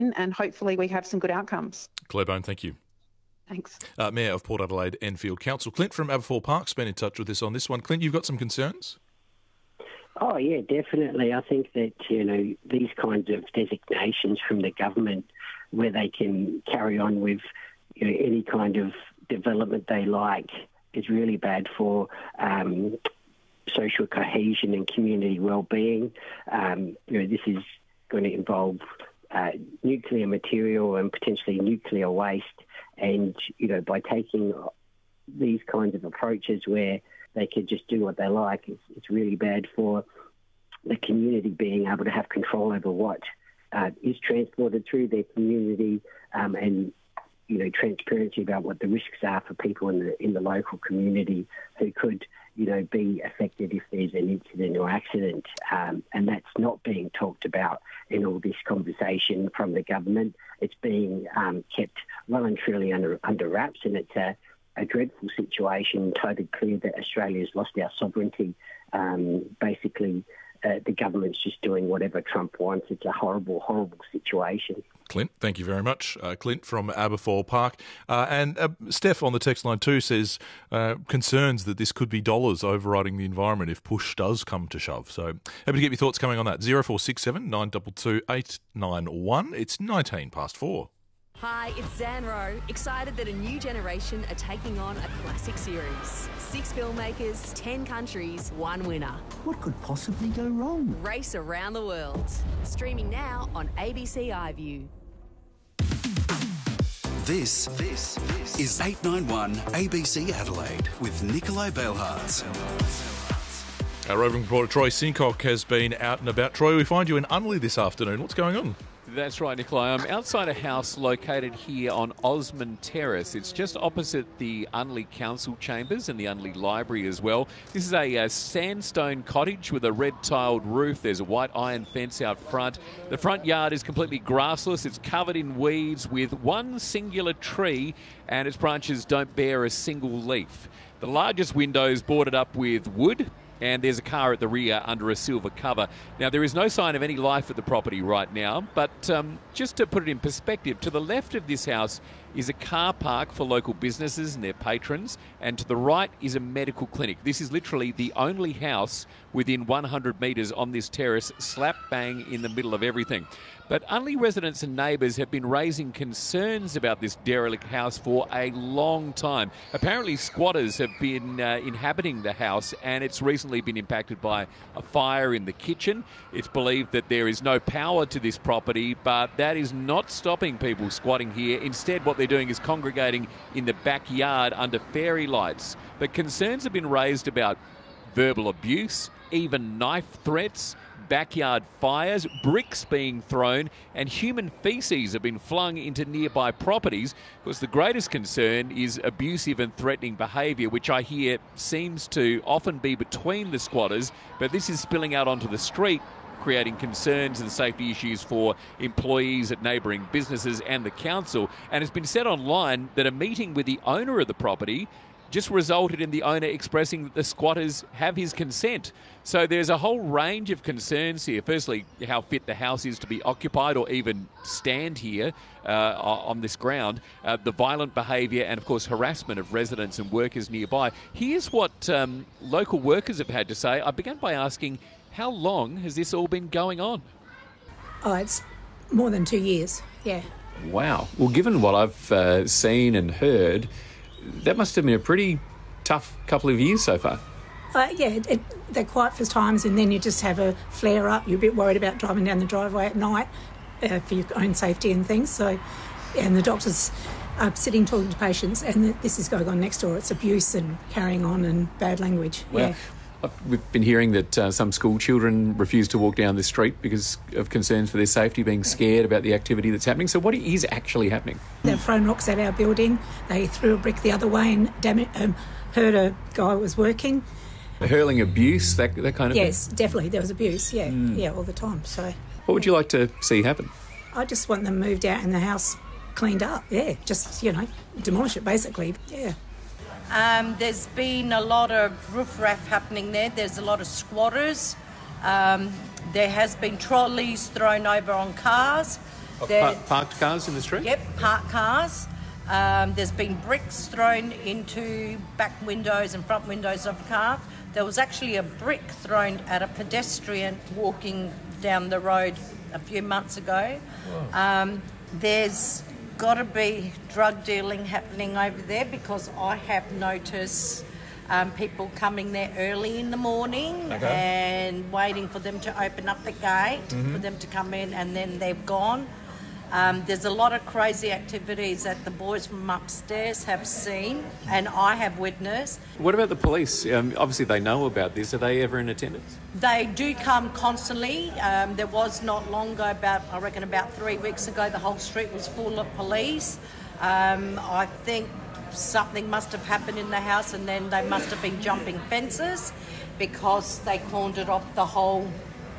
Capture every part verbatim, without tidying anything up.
and hopefully we have some good outcomes. Claire Bone, thank you. Thanks. Uh, Mayor of Port Adelaide Enfield Council. Clint from Aberfoyle Park's been in touch with us on this one. Clint, you've got some concerns? Oh, yeah, definitely. I think that, you know, these kinds of designations from the government where they can carry on with, you know, any kind of development they like is really bad for um, social cohesion and community well-being. Um, you know, this is going to involve uh, nuclear material and potentially nuclear waste. And, you know, by taking these kinds of approaches where they could just do what they like, it's, it's really bad for the community being able to have control over what uh, is transported through their community um, and, you know, transparency about what the risks are for people in the in the local community who could, you know, be affected if there's an incident or accident. Um, and that's not being talked about in all this conversation from the government. It's being um, kept well and truly under, under wraps, and it's a, a dreadful situation, totally clear that Australia's lost our sovereignty. Um, basically, uh, the government's just doing whatever Trump wants. It's a horrible, horrible situation. Clint, thank you very much. Uh, Clint from Aberfoyle Park. Uh, and uh, Steph on the text line too says uh, concerns that this could be dollars overriding the environment if push does come to shove. So happy to get your thoughts coming on that. zero four six seven nine two two eight nine one. It's nineteen past four. Hi, it's Zan Rowe, excited that a new generation are taking on a classic series. Six filmmakers, ten countries, one winner. What could possibly go wrong? Race around the world. Streaming now on A B C iView. This, this, this is eight nine one A B C Adelaide with Nikolai Belhartz. Our roving reporter Troy Sincock has been out and about. Troy, we find you in Unley this afternoon. What's going on? That's right, Nikolai. I'm outside a house located here on Osmond Terrace. It's just opposite the Unley Council Chambers and the Unley Library as well. This is a, a sandstone cottage with a red-tiled roof. There's a white iron fence out front. The front yard is completely grassless. It's covered in weeds with one singular tree, and its branches don't bear a single leaf. The largest windows boarded up with wood, and there's a car at the rear under a silver cover. Now, there is no sign of any life at the property right now, but um, just to put it in perspective, to the left of this house is a car park for local businesses and their patrons, and to the right is a medical clinic. This is literally the only house within one hundred metres on this terrace, slap bang in the middle of everything. But Unley residents and neighbours have been raising concerns about this derelict house for a long time. Apparently squatters have been uh, inhabiting the house, and it's recently been impacted by a fire in the kitchen. It's believed that there is no power to this property, but that is not stopping people squatting here. Instead, what they're doing is congregating in the backyard under fairy lights. But concerns have been raised about verbal abuse, even knife threats, backyard fires, bricks being thrown, and human faeces have been flung into nearby properties. Of course, the greatest concern is abusive and threatening behaviour, which I hear seems to often be between the squatters, but this is spilling out onto the street, creating concerns and safety issues for employees at neighbouring businesses and the council. And it's been said online that a meeting with the owner of the property just resulted in the owner expressing that the squatters have his consent. So there's a whole range of concerns here. Firstly, how fit the house is to be occupied or even stand here uh, on this ground, uh, the violent behaviour and, of course, harassment of residents and workers nearby. Here's what um, local workers have had to say. I began by asking, how long has this all been going on? Oh, it's more than two years, yeah. Wow. Well, given what I've uh, seen and heard, that must have been a pretty tough couple of years so far. Uh, yeah, it, it, they're quiet for times, and then you just have a flare-up. You're a bit worried about driving down the driveway at night uh, for your own safety and things. So, and the doctors are sitting talking to patients, and this is going on next door. It's abuse and carrying on and bad language. Well, yeah. We've been hearing that uh, some school children refuse to walk down the street because of concerns for their safety, being scared about the activity that's happening. So what is actually happening? They've thrown rocks at our building. They threw a brick the other way and damage, um, hurt a guy who was working. Hurling abuse, that that kind of yes, thing? Yes, definitely. There was abuse, yeah, mm. yeah, all the time. So, what would you like to see happen? I just want them moved out and the house cleaned up, yeah. Just, you know, demolish it, basically, yeah. Um, there's been a lot of riff-raff happening there. There's a lot of squatters. Um, there has been trolleys thrown over on cars. Pa- parked cars in the street? Yep, parked cars. Um, there's been bricks thrown into back windows and front windows of cars. There was actually a brick thrown at a pedestrian walking down the road a few months ago. Um, there's got to be drug dealing happening over there because I have noticed um, people coming there early in the morning Okay. and waiting for them to open up the gate Mm-hmm. for them to come in, and then they've gone. Um, there's a lot of crazy activities that the boys from upstairs have seen and I have witnessed. What about the police? Um, obviously, they know about this. Are they ever in attendance? They do come constantly. Um, there was not long ago, about I reckon about three weeks ago, the whole street was full of police. Um, I think something must have happened in the house, and then they must have been jumping fences because they cornered off the whole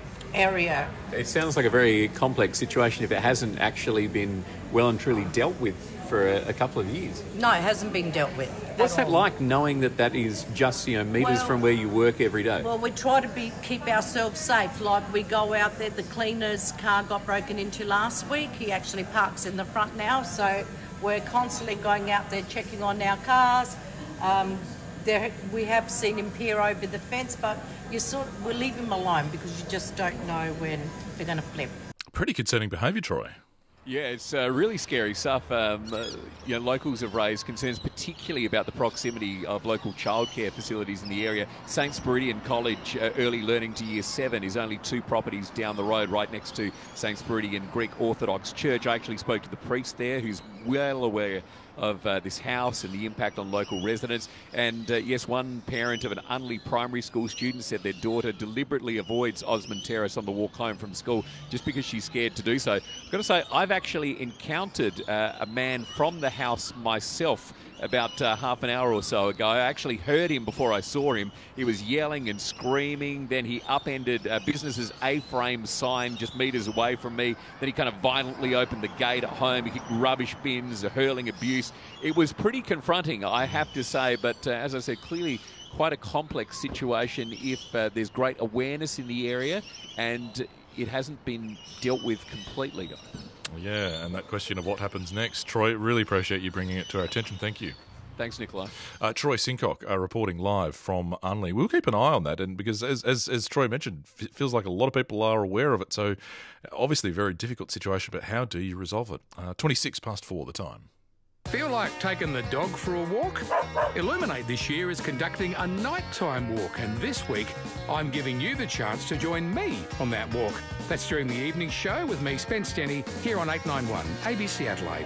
area. It sounds like a very complex situation if it hasn't actually been well and truly dealt with for a, a couple of years. No, it hasn't been dealt with. What's at that all. like, knowing that that is just, you know, metres Well- from where you work every day? Well, we try to be keep ourselves safe. Like we go out there, the cleaner's car got broken into last week. He actually parks in the front now, so we're constantly going out there checking on our cars. Um, there, we have seen him peer over the fence, but you sort of, we leave him alone because you just don't know when they're going to flip. Pretty concerning behaviour, Troy. Yeah, it's uh, really scary stuff. Um, uh, you know, locals have raised concerns, particularly about the proximity of local childcare facilities in the area. Saint Spiridion College, uh, early learning to year seven, is only two properties down the road, right next to Saint Spiridion Greek Orthodox Church. I actually spoke to the priest there, who's well aware of uh, this house and the impact on local residents. And uh, yes, one parent of an Unley primary school student said their daughter deliberately avoids Osmond Terrace on the walk home from school just because she's scared to do so. I've got to say, I've actually encountered uh, a man from the house myself about uh, half an hour or so ago. I actually heard him before I saw him. He was yelling and screaming. Then he upended a business's A-frame sign just metres away from me. Then he kind of violently opened the gate at home. He kicked rubbish bins, hurling abuse. It was pretty confronting, I have to say. But uh, as I said, clearly quite a complex situation if uh, there's great awareness in the area and it hasn't been dealt with completely. Yeah, and that question of what happens next, Troy, really appreciate you bringing it to our attention. Thank you. Thanks, Nicola. Uh, Troy Sincock uh, reporting live from Unley. We'll keep an eye on that, and because as as, as Troy mentioned, it feels like a lot of people are aware of it. So, obviously, a very difficult situation. But how do you resolve it? Uh, Twenty-six past four, the time. Feel like taking the dog for a walk? Illuminate this year is conducting a nighttime walk, and this week I'm giving you the chance to join me on that walk. That's during the evening show with me, Spence Denny, here on eight ninety-one A B C Adelaide.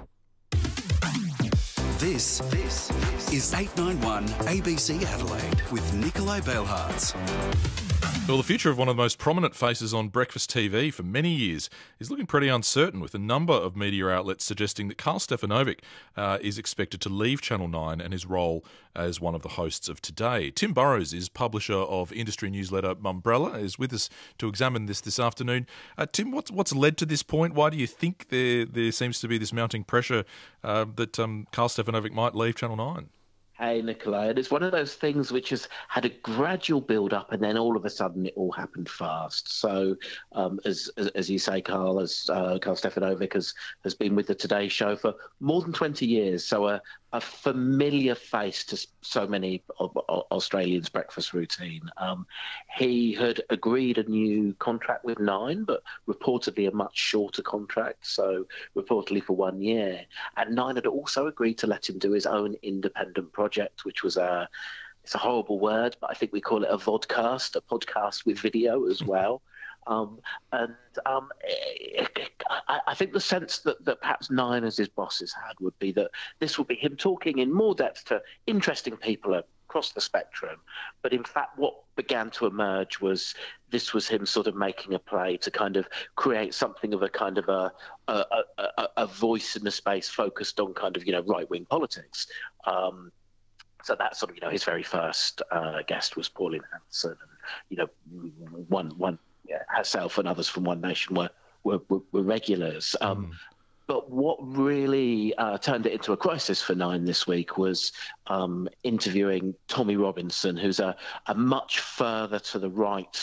This, this is eight ninety-one A B C Adelaide with Nicolai Belhartz. Well, the future of one of the most prominent faces on breakfast T V for many years is looking pretty uncertain, with a number of media outlets suggesting that Karl Stefanovic uh, is expected to leave Channel nine and his role as one of the hosts of Today. Tim Burrows is publisher of industry newsletter Mumbrella, is with us to examine this this afternoon. Uh, Tim, what's what's led to this point? Why do you think there there seems to be this mounting pressure uh, that um, Karl Stefanovic might leave Channel nine? Hey, Nicolai. And it's one of those things which has had a gradual build-up and then all of a sudden it all happened fast. So, um, as, as as you say, Karl, as uh, Karl Stefanovic has, has been with the Today Show for more than twenty years, so a, a familiar face to so many of, of Australians' breakfast routine. Um, he had agreed a new contract with Nine, but reportedly a much shorter contract, so reportedly for one year. And Nine had also agreed to let him do his own independent project, which was a, it's a horrible word, but I think we call it a vodcast, a podcast with video as well. Um, and um, I, I think the sense that, that perhaps Nine, as his bosses had, would be that this would be him talking in more depth to interesting people across the spectrum. But in fact, what began to emerge was this was him sort of making a play to kind of create something of a kind of a a, a, a voice in the space focused on kind of, you know, right-wing politics. Um, So that's sort of, you know, his very first uh, guest was Pauline Hanson, and, you know, one one yeah, herself and others from One Nation were were, were, were regulars. Um, mm. But what really uh, turned it into a crisis for Nine this week was um, interviewing Tommy Robinson, who's a, a much further to the right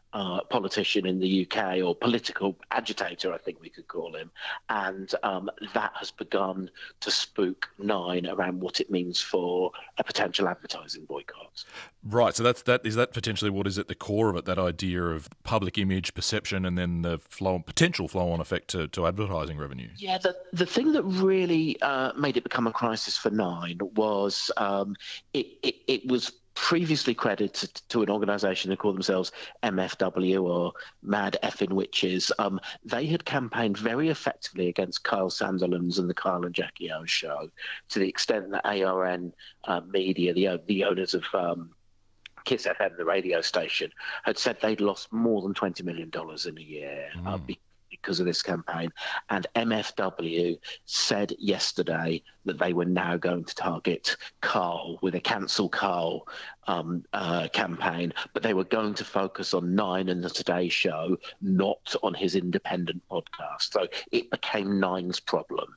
uh, politician in the U K, or political agitator, I think we could call him. And um, that has begun to spook Nine around what it means for a potential advertising boycott. Right, so that's that. Is that potentially what is at the core of it, that idea of public image, perception, and then the flow, potential flow-on effect to, to advertising revenue? Yeah, the, the thing that really uh, made it become a crisis for Nine was um, it, it, it was previously credited to an organisation who call themselves M F W, or Mad Effin' Witches. Um, they had campaigned very effectively against Kyle Sandilands and the Kyle and Jackie O show, to the extent that A R N uh, Media, the, the owners of um, Kiss F M, the radio station, had said they'd lost more than twenty million dollars in a year mm. uh, because of this campaign. And M F W said yesterday that they were now going to target Carl with a Cancel Carl um, uh, campaign, but they were going to focus on Nine and the Today Show, not on his independent podcast. So it became Nine's problem.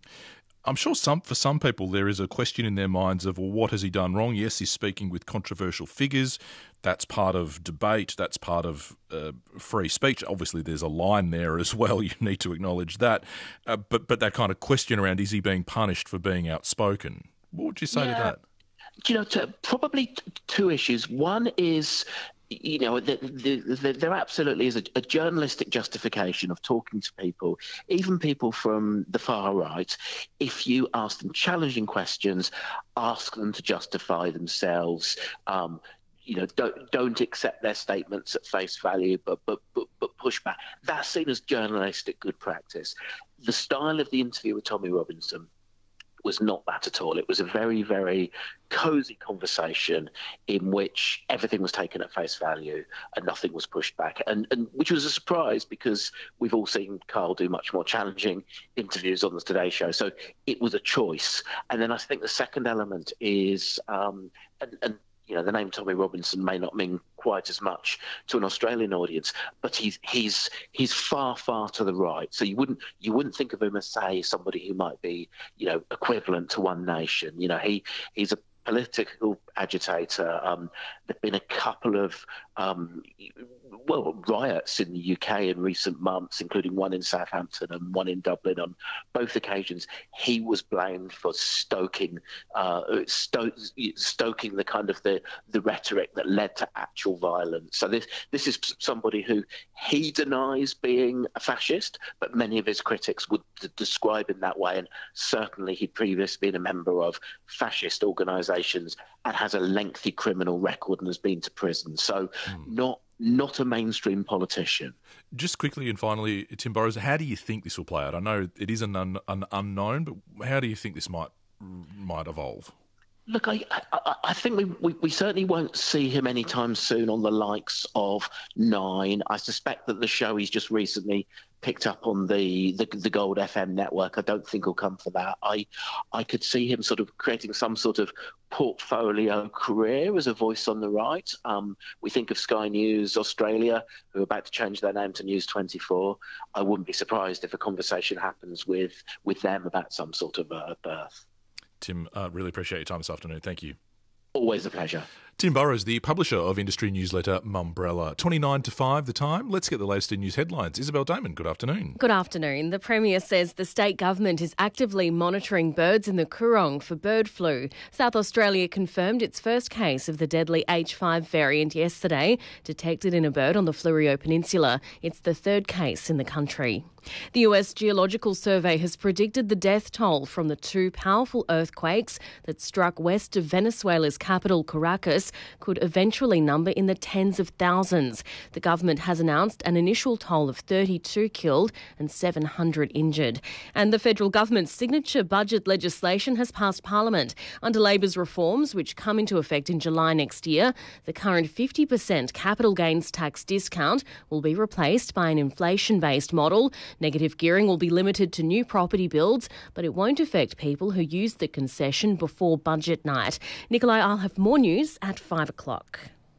I'm sure some for some people there is a question in their minds of, well, what has he done wrong? Yes, he's speaking with controversial figures. That's part of debate. That's part of uh, free speech. Obviously, there's a line there as well. You need to acknowledge that. Uh, but but that kind of question around, is he being punished for being outspoken? What would you say yeah. to that? You know, to, probably t- two issues. One is, you know, the, the, the, there absolutely is a, a journalistic justification of talking to people, even people from the far right. If you ask them challenging questions, ask them to justify themselves. Um, you know, don't don't accept their statements at face value, but but but, but push back. That's seen as journalistic good practice. The style of the interview with Tommy Robinson was not that at all. It was a very, very cosy conversation in which everything was taken at face value and nothing was pushed back, and, and which was a surprise because we've all seen Carl do much more challenging interviews on the Today Show. So it was a choice. And then I think the second element is, um, and, and you know, the name Tommy Robinson may not mean quite as much to an Australian audience, but he's he's he's far far to the right. So you wouldn't you wouldn't think of him as, say, somebody who might be, you know, equivalent to One Nation. You know, he he's a political agitator. Um, there've been a couple of um, well riots in the U K in recent months, including one in Southampton and one in Dublin. On both occasions, he was blamed for stoking uh, sto- stoking the kind of the, the rhetoric that led to actual violence. So this this is somebody who he denies being a fascist, but many of his critics would d- describe him that way. And certainly he'd previously been a member of fascist organisations and has a lengthy criminal record and has been to prison. So mm. not not a mainstream politician. Just quickly and finally, Tim Burrows, how do you think this will play out? I know it is an, un, an unknown, but how do you think this might might evolve? Look, I, I, I think we, we, we certainly won't see him anytime soon on the likes of Nine. I suspect that the show he's just recently picked up on the, the, the Gold F M network, I don't think he'll come for that. I I could see him sort of creating some sort of portfolio career as a voice on the right. Um, we think of Sky News Australia, who are about to change their name to News twenty-four. I wouldn't be surprised if a conversation happens with, with them about some sort of uh, birth. Tim, uh, really appreciate your time this afternoon. Thank you. Always a pleasure. Tim Burrows, the publisher of industry newsletter Mumbrella. twenty-nine to five the time. Let's get the latest in news headlines. Isabel Damon, good afternoon. Good afternoon. The Premier says the state government is actively monitoring birds in the Coorong for bird flu. South Australia confirmed its first case of the deadly H five variant yesterday, detected in a bird on the Fleurieu Peninsula. It's the third case in the country. The U S Geological Survey has predicted the death toll from the two powerful earthquakes that struck west of Venezuela's capital, Caracas, could eventually number in the tens of thousands. The government has announced an initial toll of thirty-two killed and seven hundred injured. And the federal government's signature budget legislation has passed Parliament. Under Labor's reforms, which come into effect in July next year, the current fifty percent capital gains tax discount will be replaced by an inflation-based model. Negative gearing will be limited to new property builds, but it won't affect people who use the concession before budget night. Nikolai, I'll have more news at five o'clock.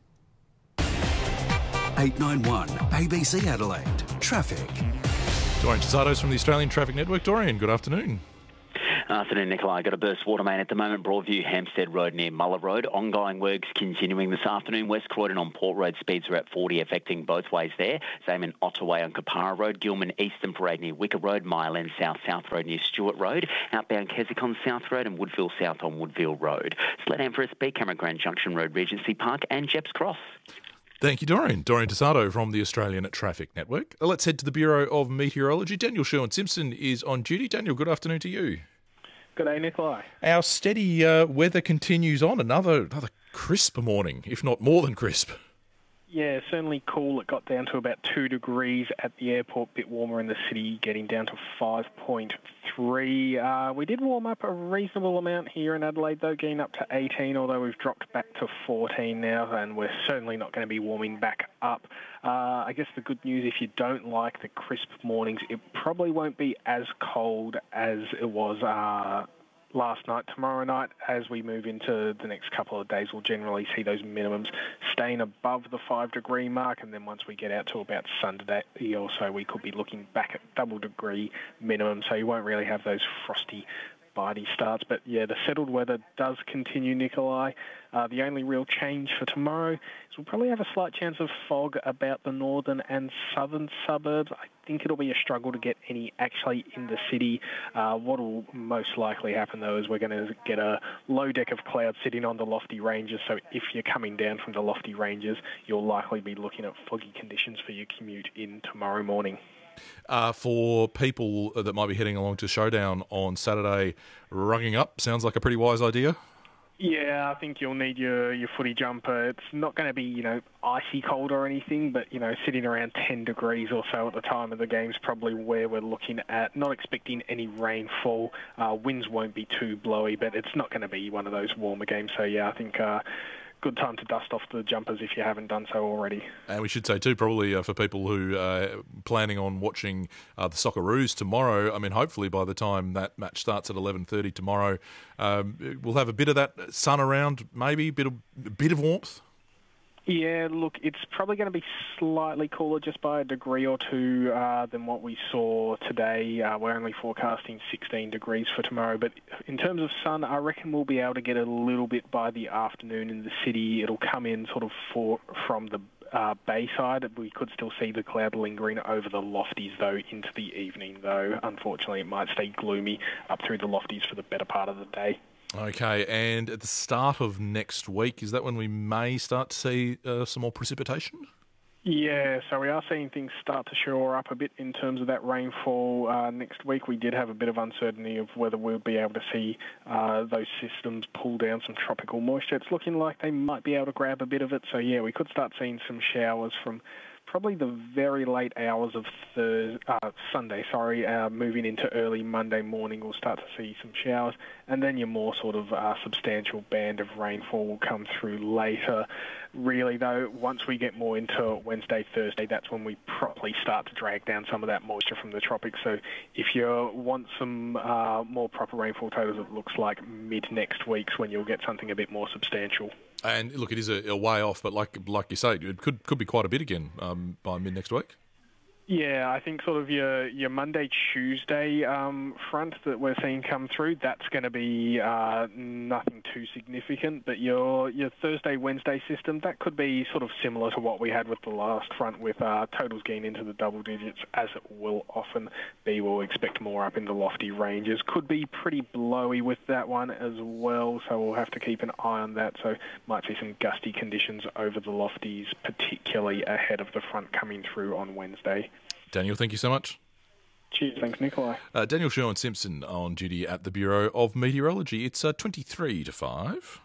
eight nine one A B C Adelaide. Traffic. Dorian Tosatos from the Australian Traffic Network. Dorian, good afternoon. Afternoon, Nikolai. Got a burst water main at the moment. Broadview, Hampstead Road near Muller Road. Ongoing works continuing this afternoon. West Croydon on Port Road, speeds are at forty, affecting both ways there. Same in Ottaway on Kapara Road. Gilman Eastern Parade near Wicker Road. Mile End South South Road near Stewart Road. Outbound Keswick on South Road and Woodville South on Woodville Road. Sledham for S B, Cameron Grand Junction Road, Regency Park and Jeps Cross. Thank you, Dorian. Dorian Tasato from the Australian Traffic Network. Let's head to the Bureau of Meteorology. Daniel Sherwin-Simpson is on duty. Daniel, good afternoon to you. Good day, Nikolai. Our steady uh, weather continues on. Another another crisp morning, if not more than crisp. Yeah, certainly cool. It got down to about two degrees at the airport, a bit warmer in the city, getting down to five point three. Uh, we did warm up a reasonable amount here in Adelaide, though, getting up to eighteen, although we've dropped back to fourteen now, and we're certainly not going to be warming back up. Uh, I guess the good news, if you don't like the crisp mornings, it probably won't be as cold as it was uh last night. Tomorrow night, as we move into the next couple of days, we'll generally see those minimums staying above the five degree mark, and then once we get out to about Sunday or so, we could be looking back at double degree minimum, so you won't really have those frosty bitey starts. But yeah, the settled weather does continue, Nikolai. Uh, the only real change for tomorrow is we'll probably have a slight chance of fog about the northern and southern suburbs. I think it'll be a struggle to get any actually in the city. Uh, what will most likely happen, though, is we're going to get a low deck of clouds sitting on the lofty ranges. So if you're coming down from the lofty ranges, you'll likely be looking at foggy conditions for your commute in tomorrow morning. Uh, for people that might be heading along to Showdown on Saturday, rugging up sounds like a pretty wise idea. Yeah, I think you'll need your, your footy jumper. It's not going to be, you know, icy cold or anything, but, you know, sitting around ten degrees or so at the time of the game is probably where we're looking at. Not expecting any rainfall. Uh, winds won't be too blowy, but it's not going to be one of those warmer games. So, yeah, I think uh, good time to dust off the jumpers if you haven't done so already. And we should say too, probably uh, for people who are uh, planning on watching uh, the Socceroos tomorrow, I mean, hopefully by the time that match starts at eleven thirty tomorrow, um, we'll have a bit of that sun around, maybe a bit of, a bit of warmth. Yeah, look, it's probably going to be slightly cooler just by a degree or two uh, than what we saw today. Uh, we're only forecasting sixteen degrees for tomorrow, but in terms of sun, I reckon we'll be able to get a little bit by the afternoon in the city. It'll come in sort of for, from the uh, bay side. We could still see the cloud lingering over the lofties, though, into the evening, though. Unfortunately, it might stay gloomy up through the lofties for the better part of the day. Okay, and at the start of next week, is that when we may start to see uh, some more precipitation? Yeah, so we are seeing things start to shore up a bit in terms of that rainfall uh, next week. We did have a bit of uncertainty of whether we'll be able to see uh, those systems pull down some tropical moisture. It's looking like they might be able to grab a bit of it. So, yeah, we could start seeing some showers from probably the very late hours of Thursday, uh, Sunday, sorry, uh, moving into early Monday morning, we'll start to see some showers, and then your more sort of uh, substantial band of rainfall will come through later. Really, though, once we get more into Wednesday, Thursday, that's when we properly start to drag down some of that moisture from the tropics. So if you want some uh, more proper rainfall totals, it looks like mid-next week's when you'll get something a bit more substantial. And look, it is a, a way off, but like like you say, it could could be quite a bit again um, by mid next week. Yeah, I think sort of your your Monday, Tuesday um, front that we're seeing come through, that's going to be uh, nothing too significant. But your your Thursday, Wednesday system, that could be sort of similar to what we had with the last front, with uh, totals getting into the double digits, as it will often be. We'll expect more up in the lofty ranges. Could be pretty blowy with that one as well, so we'll have to keep an eye on that. So might see some gusty conditions over the lofties, particularly ahead of the front coming through on Wednesday. Daniel, thank you so much. Cheers, thanks, Nikolai. Uh, Daniel Sherwin-Simpson on duty at the Bureau of Meteorology. It's uh, twenty-three to five.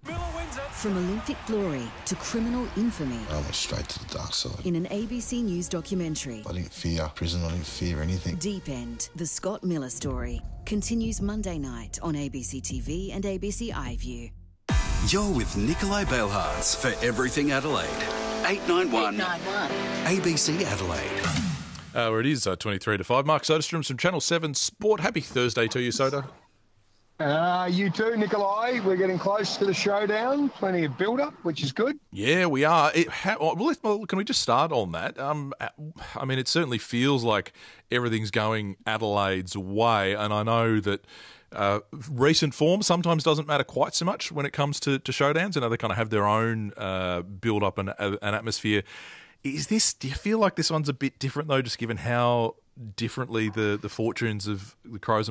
From Olympic glory to criminal infamy. I went straight to the dark side. In an A B C News documentary. I didn't fear prison, I didn't fear anything. Deep End, the Scott Miller story, continues Monday night on A B C T V and A B C iView. You're with Nikolai Belhards for Everything Adelaide. eight nine one A B C Adelaide. Uh, where it is uh, twenty-three to five. Mark Soderstrom from Channel seven Sport. Happy Thursday to you, Soda. Uh, you too, Nikolai. We're getting close to the showdown. Plenty of build-up, which is good. Yeah, we are. It, how, well, let's- well, can we just start on that? Um, I mean, it certainly feels like everything's going Adelaide's way, and I know that uh, recent form sometimes doesn't matter quite so much when it comes to, to showdowns. You know, they kind of have their own uh, build-up and uh, an atmosphere. Is this? Do you feel like this one's a bit different though, just given how differently the, the fortunes of the Crows